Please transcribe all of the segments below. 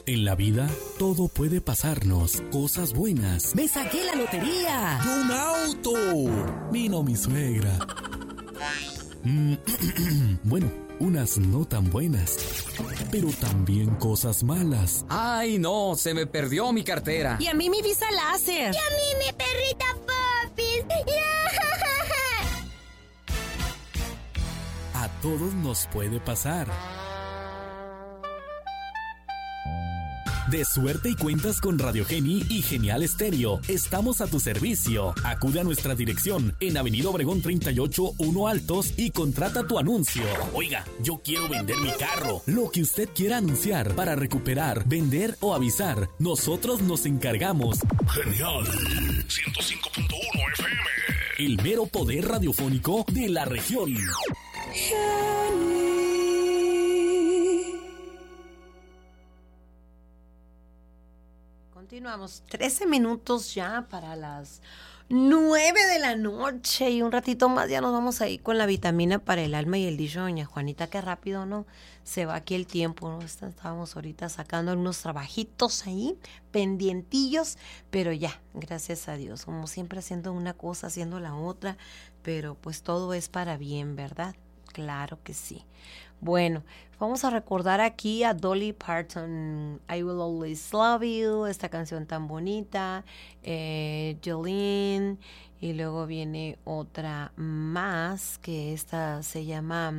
En la vida, todo puede pasarnos. Cosas buenas. ¡Me saqué la lotería! ¡Y un auto! Vino mi suegra. Bueno, unas no tan buenas. Pero también cosas malas. ¡Ay, no! Se me perdió mi cartera. Y a mí mi visa láser. Y a mí mi perrita Popis. A todos nos puede pasar. De suerte y cuentas con Radio Geni y Genial Estéreo. Estamos a tu servicio. Acude a nuestra dirección en Avenida Obregón 38, 1 Altos y contrata tu anuncio. Oiga, yo quiero vender mi carro. Lo que usted quiera anunciar para recuperar, vender o avisar, nosotros nos encargamos. Genial 105.1 FM. El mero poder radiofónico de la región. Continuamos, 13 minutos ya para las 9 de la noche y un ratito más ya nos vamos a ir con la vitamina para el alma y el dicho, doña Juanita, qué rápido, ¿no? Se va aquí el tiempo, ¿no? Estábamos ahorita sacando unos trabajitos ahí, pendientillos, pero ya, gracias a Dios, como siempre haciendo una cosa, haciendo la otra, pero pues todo es para bien, ¿verdad? Claro que sí. Bueno, vamos a recordar aquí a Dolly Parton, I Will Always Love You, esta canción tan bonita, Jolene, y luego viene otra más, que esta se llama,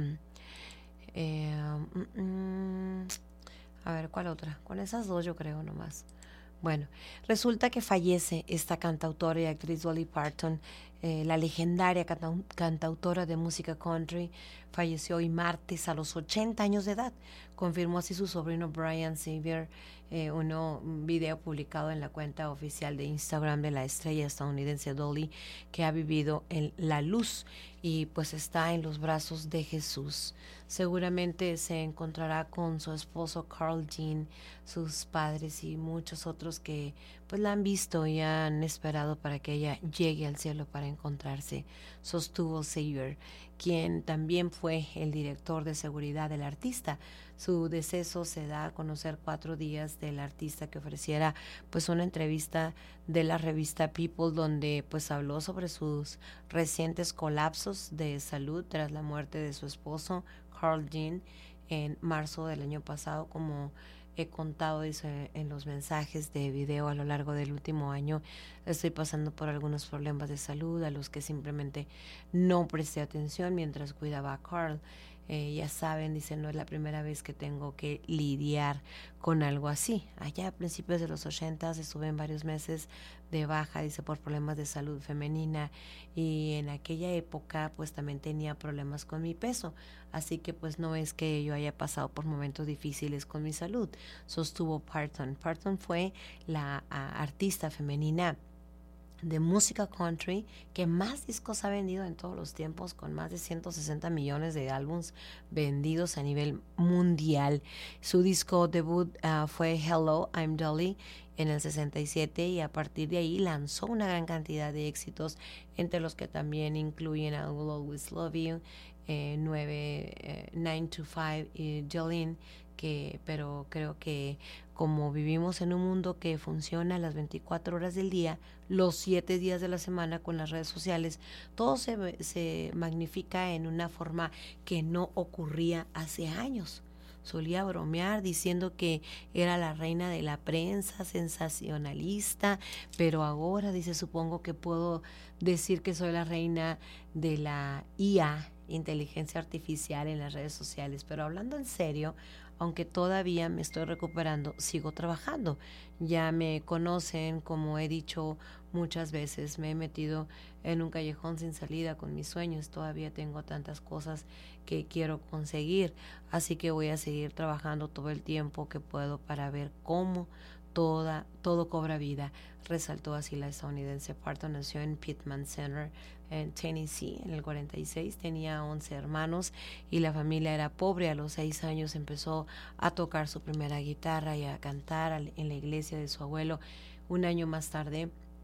a ver, ¿cuál otra? Con esas dos yo creo nomás. Bueno, resulta que fallece esta cantautora y actriz Dolly Parton, la legendaria cantautora de música country, falleció hoy martes a los 80 años de edad. Confirmó así su sobrino Brian Xavier, un video publicado en la cuenta oficial de Instagram de la estrella estadounidense Dolly, que ha vivido en la luz y pues está en los brazos de Jesús. Seguramente se encontrará con su esposo Carl Jean, sus padres y muchos otros que pues la han visto y han esperado para que ella llegue al cielo para encontrarse, sostuvo Xavier, quien también fue el director de seguridad del artista. Su deceso se da a conocer 4 días del artista que ofreciera pues una entrevista de la revista People, donde pues habló sobre sus recientes colapsos de salud tras la muerte de su esposo Carl Jean en marzo del año pasado. Como he contado, dice en los mensajes de video, a lo largo del último año estoy pasando por algunos problemas de salud a los que simplemente no presté atención mientras cuidaba a Carl. Ya saben, dice, no es la primera vez que tengo que lidiar con algo así. Allá a principios de los 80 estuve en varios meses de baja, dice, por problemas de salud femenina, y en aquella época pues también tenía problemas con mi peso, así que pues no es que yo haya pasado por momentos difíciles con mi salud, sostuvo Parton. Parton fue la artista femenina de música country que más discos ha vendido en todos los tiempos, con más de 160 millones de álbumes vendidos a nivel mundial. Su disco debut fue Hello, I'm Dolly en el 67, y a partir de ahí lanzó una gran cantidad de éxitos, entre los que también incluyen I Will Always Love You, 9 to 5 y Jolene, pero creo que como vivimos en un mundo que funciona las 24 horas del día, los 7 días de la semana con las redes sociales, todo se magnifica en una forma que no ocurría hace años. Solía bromear diciendo que era la reina de la prensa, sensacionalista, pero ahora dice, supongo que puedo decir que soy la reina de la IA, inteligencia artificial, en las redes sociales. Pero hablando en serio, aunque todavía me estoy recuperando, sigo trabajando. Ya me conocen, como he dicho muchas veces, me he metido en un callejón sin salida con mis sueños. Todavía tengo tantas cosas que quiero conseguir, así que voy a seguir trabajando todo el tiempo que puedo para ver cómo todo cobra vida, resaltó así la estadounidense. Parton nació en Pittman Center, en Tennessee, en el 46. Tenía 11 hermanos y la familia era pobre. A los 6 años empezó a tocar su primera guitarra y a cantar en la iglesia de su abuelo. Un año más tarde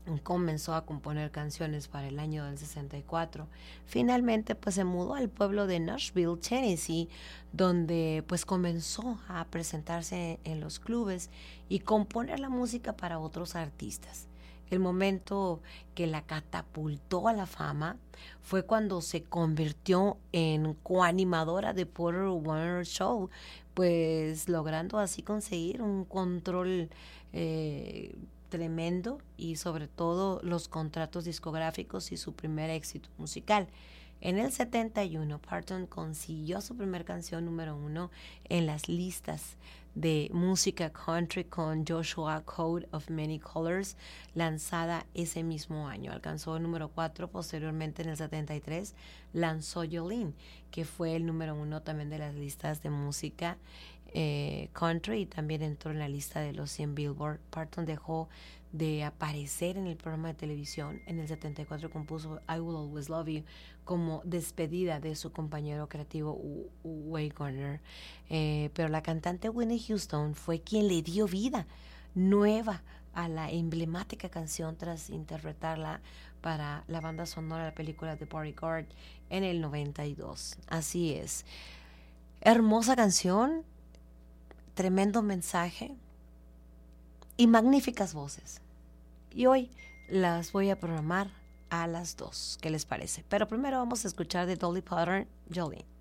comenzó a componer canciones para el año del 64. Finalmente pues se mudó al pueblo de Nashville, Tennessee, donde pues comenzó a presentarse en los clubes y componer la música para otros artistas. El momento que la catapultó a la fama fue cuando se convirtió en coanimadora de Porter Wagoner Show, pues logrando así conseguir un control tremendo y sobre todo los contratos discográficos y su primer éxito musical. En el 71, Parton consiguió su primer canción número 1 en las listas de música country con Joshua Coat of Many Colors, lanzada ese mismo año. Alcanzó el número 4, posteriormente en el 73 lanzó Jolene, que fue el número 1 también de las listas de música country, y también entró en la lista de los 100 Billboard. Parton dejó de aparecer en el programa de televisión. En el 74 compuso I Will Always Love You como despedida de su compañero creativo Wagoner, pero la cantante Whitney Houston fue quien le dio vida nueva a la emblemática canción tras interpretarla para la banda sonora de la película The Bodyguard en el 92. Así es, hermosa canción, tremendo mensaje y magníficas voces. Y hoy las voy a programar a las 2. ¿Qué les parece? Pero primero vamos a escuchar de Dolly Parton, Jolene.